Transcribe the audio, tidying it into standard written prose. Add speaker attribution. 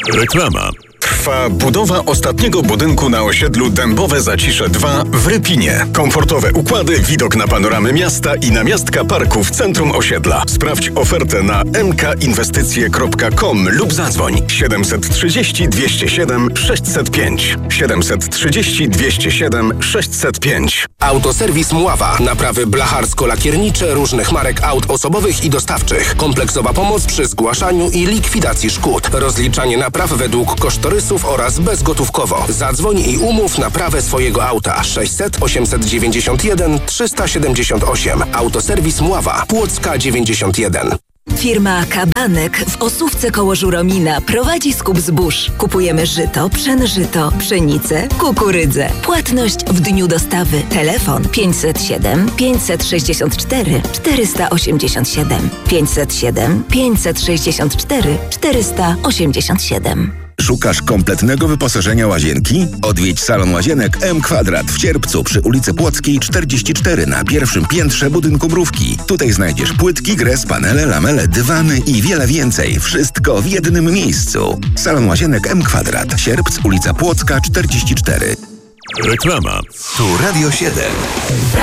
Speaker 1: Reklama.
Speaker 2: Trwa budowa ostatniego budynku na osiedlu Dębowe Zacisze 2 w Rypinie. Komfortowe układy, widok na panoramy miasta i namiastka parku w centrum osiedla. Sprawdź ofertę na mkinwestycje.com lub zadzwoń 730 207 605. 730 207 605.
Speaker 3: Autoserwis Mława. Naprawy blacharsko-lakiernicze różnych marek aut osobowych i dostawczych. Kompleksowa pomoc przy zgłaszaniu i likwidacji szkód. Rozliczanie napraw według kosztorysów oraz bezgotówkowo. Zadzwoń i umów naprawę swojego auta. 600 891 378. Autoserwis Mława. Płocka 91.
Speaker 4: Firma Kabanek w Osówce koło Żuromina prowadzi skup zbóż. Kupujemy żyto, pszenżyto, pszenicę, kukurydzę. Płatność w dniu dostawy. Telefon 507 564 487 507 564 487.
Speaker 5: Szukasz kompletnego wyposażenia łazienki? Odwiedź salon łazienek M Kwadrat w Sierpcu przy ulicy Płockiej 44 na pierwszym piętrze budynku Mrówki. Tutaj znajdziesz płytki, gres, panele, lamele, dywany i wiele więcej. Wszystko w jednym miejscu. Salon łazienek M Kwadrat. Sierpc, ulica Płocka 44.
Speaker 1: Reklama.
Speaker 5: Tu Radio 7.